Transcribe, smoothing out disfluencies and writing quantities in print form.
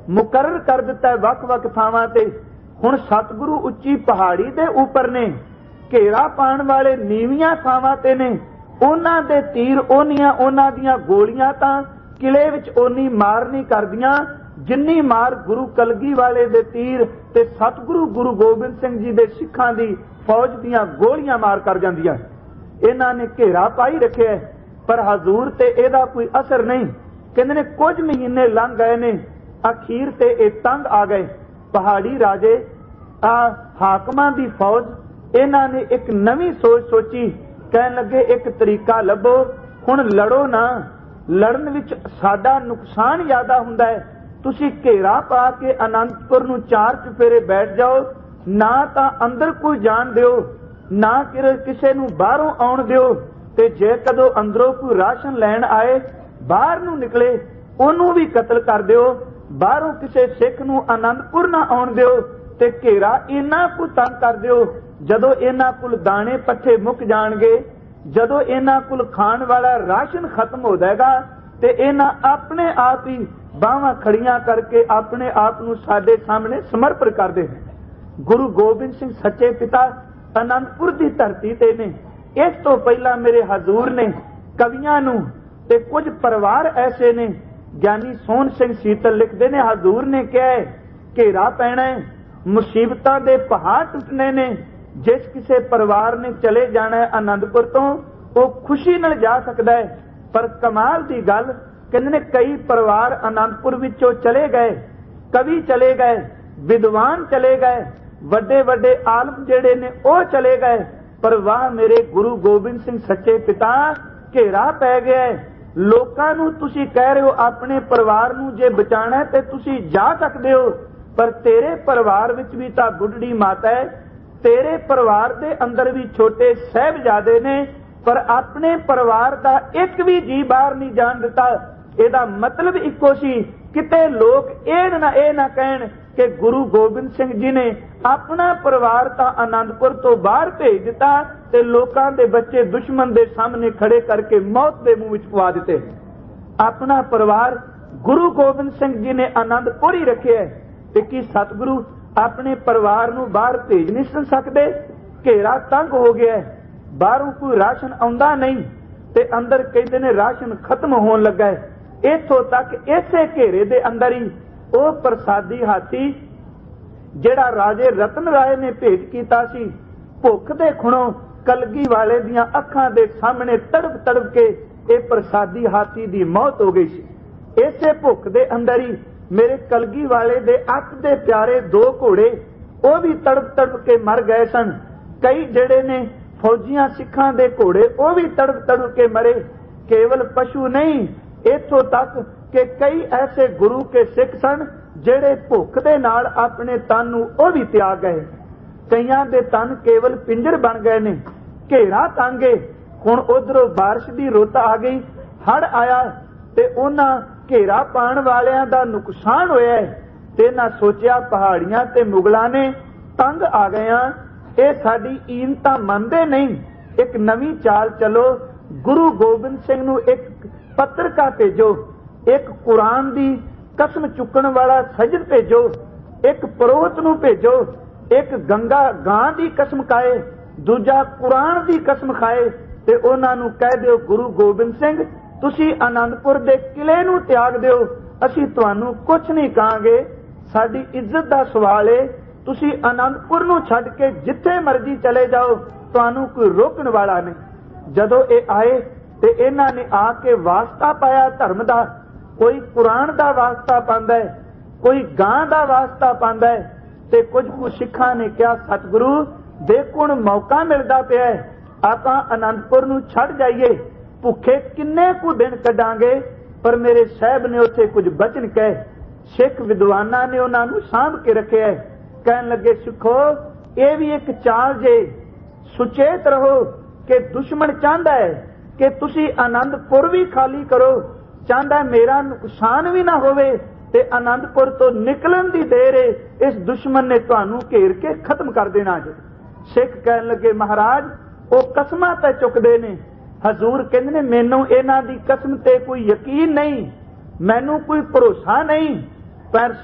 मुकर्रर कर दिता है वख वख थावां ते। हुण सतगुरु उच्ची पहाड़ी दे उपर ने, घेरा पाण वाले नीवियां थावां ते ने। उन्हां दे तीर ओनियां उन्हां दियां गोलियां तां किले विच ओनी मार नहीं करदियां जिन्नी मार गुरु कलगी वाले दे तीर ते सतगुरु गुरु गोबिंद सिंह जी दे सिखां दी फौज दियां गोलियां मार कर जांदियां। इन्हां ने घेरा पाई रखिया पर हजूर ते इहदा कोई असर नहीं। कहंदे ने कुछ महीने लंघ गए ने, अखीर ते इह तंग आ गए। पहाड़ी राजे हाकमां दी फौज इन्हां ने एक नवीं सोच सोची। कहन लगे एक तरीका लभो, हुण लड़ो ना, लड़न विच साडा नुकसान ज्यादा हुंदा है। तुसी घेरा पा के आनंदपुर नूं चार चुफेरे बैठ जाओ, ना तां अंदर कोई जाण दिओ, ना किसे नूं बाहरों आउण दिओ। ते जे कदों अंदरों कोई राशन लैण आए बाहर नूं निकले ओनू भी कतल कर दिओ। बाहरों किसे सिख नूं आनंदपुर ना आउण दिओ ते घेरा इन्ना को तंग कर दिओ। जदों इन्हां कोल दाणे पट्ठे मुक जाणगे, जदों इन्हां कोल खाण वाला राशन खत्म हो जाएगा ते इन्हां अपने आप ही बाहां खड़ियां करके अपने आप नूं साडे सामने समर्पण कर दे। गुरु गोबिंद सिंह सच्चे पिता आनंदपुर की धरती ते ने। इस तो पहला मेरे हजूर ने कवियां नूं ते कुछ परिवार ऐसे ने, ज्ञानी सोहन सिंह सीतल लिखते ने हजूर ने कहा है घेरा पैना है, मुसीबतां दे पहाड़ टुटने ने। जिस किसी परिवार ने चले जाना है आनंदपुर तो वो खुशी नाल जा सकता है। पर कमाल की गल कहंदे ने कई परिवार आनंदपुर विचों चले गए, कवि चले गए, विद्वान चले गए, वड्डे वड्डे आलम जेड़े ने वो चले गए। पर वाह मेरे गुरु गोबिंद सिंह सच्चे पिता, घेरा पै गया है। लोकां नूं तुसीं कह रहे हो अपने परिवार नूं जे बचाना है ते तुसीं जा सकदे हो, पर तेरे परिवार विच भी तां बुढ़ड़ी माता है, तेरे परिवार दे अंदर भी छोटे साहिबजादे ने, पर अपने परिवार दा एक भी जी बाहर नहीं जाण दिता। ਇਹਦਾ मतलब इको सी किते लोग ये ना कहन कि गुरु गोबिंद सिंह जी ने अपना परिवार तां आनंदपुर तो बाहर भेज दिता ते लोकां दे बच्चे दुश्मन दे सामने खड़े करके मौत दे मुंह विच पवा दिते। अपना परिवार गुरु गोबिंद सिंह जी ने आनंदपुर ही रखे है ते कि सतगुरु अपने परिवार नूं बाहर भेज नहीं सकते। घेरा तंग हो गया है, बाहरों कोई राशन आउंदा नहीं ते अंदर कहते ने राशन खत्म होण लगा है। इथों तक इसे घेरे दे अंदर ही वो प्रसादी हाथी जेड़ा राजे रतन राय ने भेंट कीता सी, भुख दे खुणों कलगी वाले दियां अखां दे सामने तड़प तड़प के ये प्रसादी हाथी दी मौत हो गई सी। इसे भुख दे अंदर ही मेरे कलगी वाले दे अख दे प्यारे दो घोड़े वो भी तड़प तड़प के मर गए सन। कई जेड़े ने फौजियां सिखां दे घोड़े वो भी तड़प तड़प के मरे। केवल पशु नहीं, इथों तक कि कई ऐसे गुरु के सिख सन जेड़े भुख दे नाल अपने तन नूं वो भी त्याग गए। कईयां दे तन केवल पिंजर बन गए ने। घेरा तांगे हुण उधरों बारिश दी रुत आ गई, हड़ आया ते उन्हां घेरा पाण वालियां दा नुकसान होया है ते ना सोचिया पहाड़ियां ते मुगलां ने तंग आ गया, ये साडी ईनता मनदे नहीं। एक नवीं चाल चलो, गुरु गोबिंद सिंह नूं एक पत्रका भेजो, एक कुरान दी कसम चुकण वाला सजद भेजो, एक पुरोहित नूं भेजो, एक गंगा गां दी कसम खाए, दूजा कुरान दी कसम खाए ते उन्हां नूं कह दिओ गुरु गोबिंद सिंह तुसीं आनंदपुर दे किले नूं त्याग दिओ, असीं तुहानूं कुछ नहीं कहांगे, साडी इज्जत दा सवाल है, तुसीं आनंदपुर नूं छड्ड के जिथे मर्जी चले जाओ, तुहानूं कोई रोकण वाला नहीं। जदों ये आए ते इन्हां ने आके वास्ता पाया धर्म दा, कोई कुरान दा वास्ता पांदा है, कोई गां दा वास्ता पांदा है ते कुछ सिखां ने कहा सतगुरु देखो हुण मौका मिलदा पिया है, आपां आनंदपुर नूं छड्ड जाइए, भुखे किन्ने कु दिन कढांगे। पर मेरे साहब ने उत्थे कुछ बचन कहे, सिख विद्वानां ने उन्हां नूं सांभ के रखिया है। कहन लगे सिखो ये भी एक चाल जे, सुचेत रहो कि दुश्मन चाहता है कि तुसी आनंदपुर भी खाली करो, चाहता मेरा नुकसान भी ना होवे ते आनंदपुर तो निकलन दी देर है, इस दुश्मन ने तुहानू घेर के खत्म कर देना जे। सिख कहन लगे महाराज वो कसमां ते चुकदे ने। हजूर कहंदे ने मैनू इन्हां दी कसम ते कोई यकीन नहीं, मैनू कोई भरोसा नहीं, पर